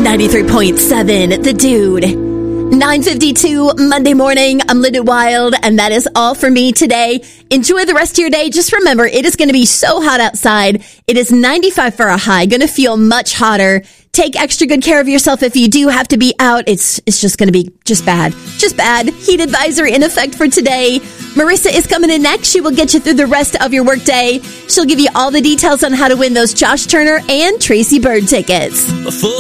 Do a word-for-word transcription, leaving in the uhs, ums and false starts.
ninety-three point seven, The Dude. nine fifty-two Monday morning. I'm Linda Wild, and that is all for me today. Enjoy the rest of your day. Just remember, it is going to be so hot outside. It is ninety-five for a high. Going to feel much hotter. Take extra good care of yourself if you do have to be out. It's it's just going to be just bad. Just bad. Heat advisory in effect for today. Marissa is coming in next. She will get you through the rest of your workday. She'll give you all the details on how to win those Josh Turner and Tracy Bird tickets.